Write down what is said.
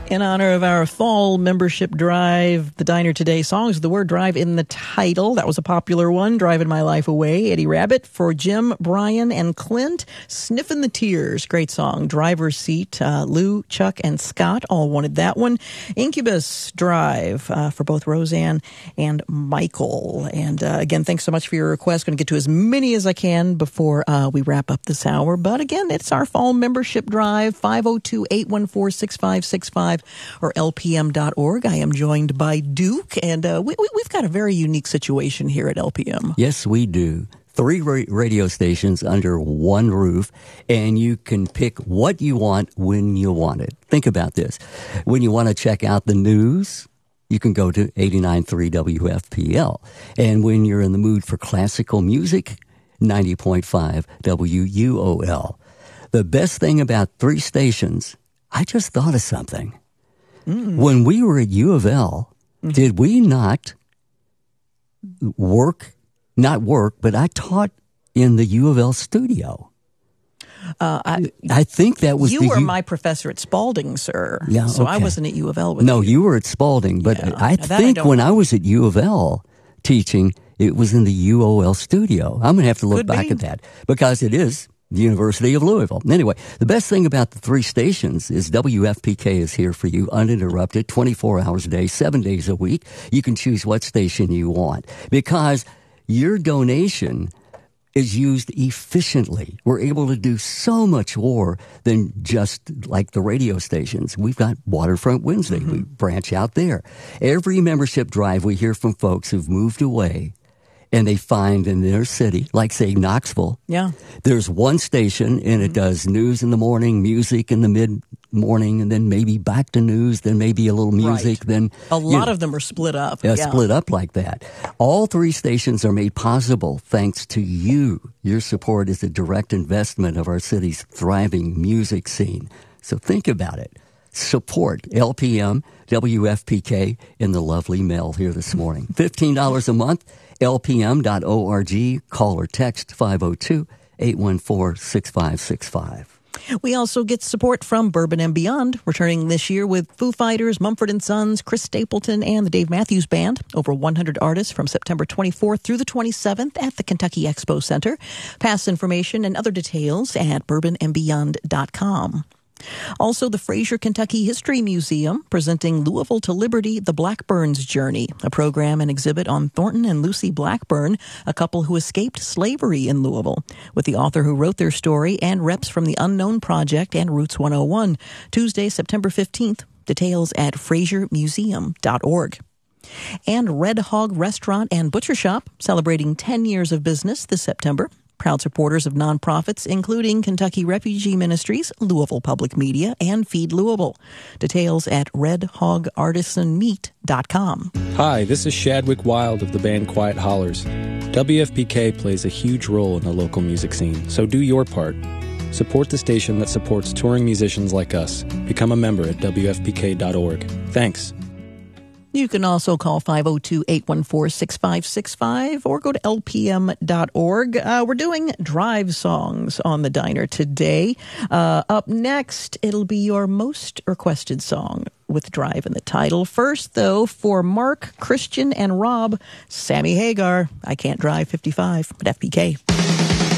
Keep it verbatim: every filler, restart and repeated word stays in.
In honor of our fall membership drive, the Diner Today songs, the word drive in the title. That was a popular one, Driving My Life Away, Eddie Rabbit. For Jim, Brian, and Clint, Sniffin' the Tears, great song. Driver's Seat, uh, Lou, Chuck, and Scott all wanted that one. Incubus, Drive, uh, for both Roseanne and Michael. And uh, again, thanks so much for your request. Going to get to as many as I can before uh, we wrap up this hour. But again, it's our fall membership drive, five oh two, eight one four, six five six five. Or L P M dot org. I am joined by Duke, and uh, we, we, we've got a very unique situation here at L P M. Yes, we do. Three ra- radio stations under one roof, and you can pick what you want when you want it. Think about this. When you want to check out the news, you can go to eighty-nine point three W F P L. And when you're in the mood for classical music, ninety point five W U O L. The best thing about three stations, I just thought of something. Mm. When we were at U of L, mm-hmm. did we not work, not work, but I taught in the U of L studio. Uh, I, I think that was You the were U- my professor at Spalding, sir. Yeah, so okay. I wasn't at U of L with No, you. you were at Spalding, but Yeah. I Now that I think don't when know. I was at U of L teaching, it was in the U O L studio. I'm going to have to look Could back be. at that because it is the University of Louisville. Anyway, the best thing about the three stations is W F P K is here for you uninterrupted, twenty-four hours a day, seven days a week. You can choose what station you want because your donation is used efficiently. We're able to do so much more than just like the radio stations. We've got Waterfront Wednesday. Mm-hmm. We branch out there. Every membership drive, we hear from folks who've moved away and they find in their city, like say Knoxville, Yeah. there's one station and it does news in the morning, music in the mid-morning, and then maybe back to news, then maybe a little music, Right. then... A you lot know, of them are split up. uh, yeah. split up like that. All three stations are made possible thanks to you. Your support is a direct investment of our city's thriving music scene. So think about it. Support L P M, W F P K, in the lovely mail here this morning. fifteen dollars a month, L P M dot org. Call or text five oh two, eight one four, six five six five. We also get support from Bourbon and Beyond, returning this year with Foo Fighters, Mumford and Sons, Chris Stapleton, and the Dave Matthews Band. Over one hundred artists from September twenty-fourth through the twenty-seventh at the Kentucky Expo Center. Pass information and other details at bourbon and beyond dot com. Also, the Fraser Kentucky History Museum presenting Louisville to Liberty, The Blackburn's Journey, a program and exhibit on Thornton and Lucy Blackburn, a couple who escaped slavery in Louisville, with the author who wrote their story and reps from the Unknown Project and Roots one oh one. Tuesday, September fifteenth. Details at fraser museum dot org. And Red Hog Restaurant and Butcher Shop, celebrating ten years of business this September. Proud supporters of nonprofits, including Kentucky Refugee Ministries, Louisville Public Media, and Feed Louisville. Details at red hog artisan meat dot com. Hi, this is Shadwick Wild of the band Quiet Hollers. W F P K plays a huge role in the local music scene, so do your part. Support the station that supports touring musicians like us. Become a member at W F P K dot org. Thanks. You can also call five oh two, eight one four, six five six five or go to L P M dot org. Uh, we're doing drive songs on the Diner today. Uh, up next, it'll be your most requested song with drive in the title. First, though, for Mark, Christian, and Rob, Sammy Hagar, I Can't Drive fifty-five at F P K.